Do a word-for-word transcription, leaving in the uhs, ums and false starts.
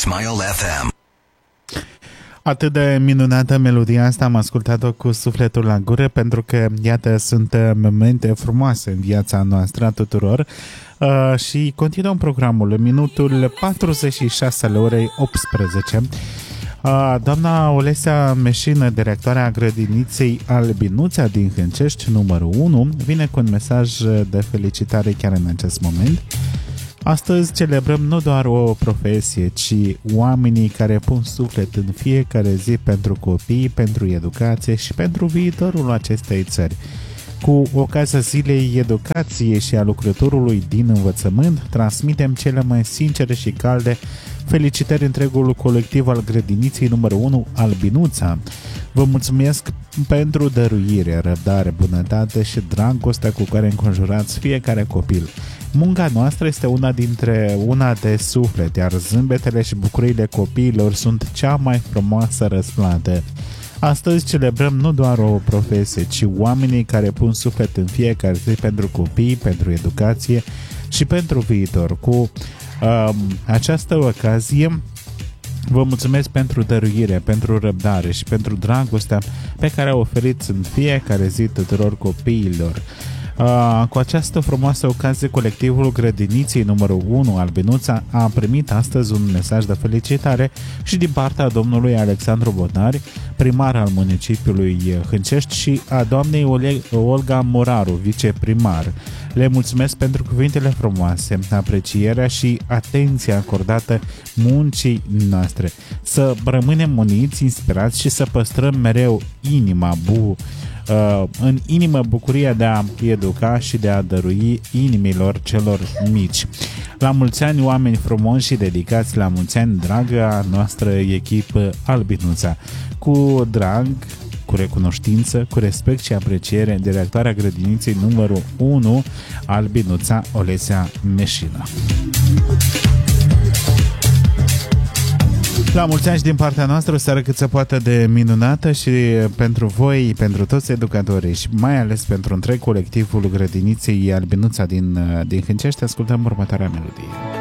Smile F M. Atât de minunată melodia asta, am ascultat-o cu sufletul la gură, pentru că, iată, sunt momente frumoase în viața noastră a tuturor. Uh, și continuăm programul în minutul patruzeci și șase ale orei optsprezece. Uh, doamna Olesia Meșină, directoarea grădiniței Albinuța din Hâncești, numărul unu, vine cu un mesaj de felicitare chiar în acest moment. Astăzi celebrăm nu doar o profesie, ci oamenii care pun suflet în fiecare zi pentru copii, pentru educație și pentru viitorul acestei țări. Cu ocazia Zilei Educației și a lucrătorului din învățământ, transmitem cele mai sincere și calde felicitări întregul colectiv al grădiniței numărul unu Albinuța. Vă mulțumesc pentru dăruire, răbdare, bunătate și dragostea cu care înconjurați fiecare copil. Munca noastră este una dintre una de suflet, iar zâmbetele și bucuriile copiilor sunt cea mai frumoasă răsplată. Astăzi celebrăm nu doar o profesie, ci oamenii care pun suflet în fiecare zi pentru copii, pentru educație și pentru viitor. Cu uh, această ocazie vă mulțumesc pentru dăruire, pentru răbdare și pentru dragostea pe care o oferiți în fiecare zi tuturor copiilor. Uh, cu această frumoasă ocazie, colectivul grădiniței numărul unu Albinuța a primit astăzi un mesaj de felicitare și din partea domnului Alexandru Bodnari, primar al municipiului Hâncești, și a doamnei Olga Moraru, viceprimar. Le mulțumesc pentru cuvintele frumoase, aprecierea și atenția acordată muncii noastre. Să rămânem uniți, inspirați și să păstrăm mereu inima bu Uh, în inimă bucuria de a educa și de a dărui inimilor celor mici. La mulți ani, oameni frumoși și dedicați, la mulți ani, draga noastră echipă Albinuța. Cu drag, cu recunoștință, cu respect și apreciere, directoarea grădiniței numărul unu Albinuța, Olesia Meșină. La mulți ani și din partea noastră, o seară cât se poate de minunată și pentru voi, pentru toți educatorii și mai ales pentru întreg colectivul grădiniței Albinuța din, din Hâncești, ascultăm următoarea melodie.